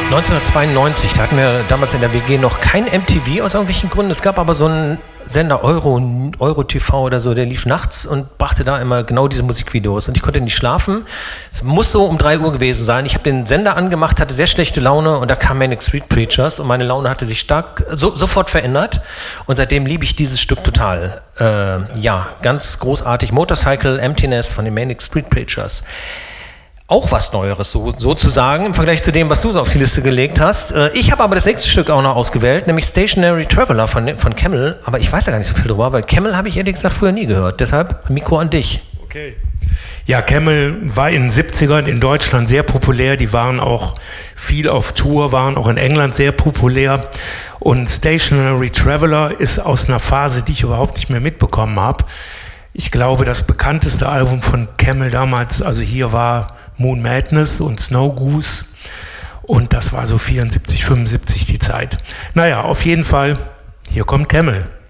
1992, da hatten wir damals in der WG noch kein MTV aus irgendwelchen Gründen. Es gab aber so einen Sender Euro TV oder so, der lief nachts und brachte da immer genau diese Musikvideos. Und ich konnte nicht schlafen. Es muss so um 3 Uhr gewesen sein. Ich habe den Sender angemacht, hatte sehr schlechte Laune und da kam Manic Street Preachers und meine Laune hatte sich sofort verändert. Und seitdem liebe ich dieses Stück total. Ja, ganz großartig. Motorcycle Emptiness von den Manic Street Preachers. Auch was Neueres sozusagen im Vergleich zu dem, was du so auf die Liste gelegt hast. Ich habe aber das nächste Stück auch noch ausgewählt, nämlich Stationary Traveler von Camel. Aber ich weiß ja gar nicht so viel drüber, weil Camel habe ich ehrlich gesagt früher nie gehört. Deshalb Mikro an dich. Okay. Ja, Camel war in den 70ern in Deutschland sehr populär. Die waren auch viel auf Tour, waren auch in England sehr populär. Und Stationary Traveler ist aus einer Phase, die ich überhaupt nicht mehr mitbekommen habe. Ich glaube, das bekannteste Album von Camel damals, also hier war Moon Madness und Snow Goose und das war so 74, 75 die Zeit. Naja, auf jeden Fall, hier kommt Camel.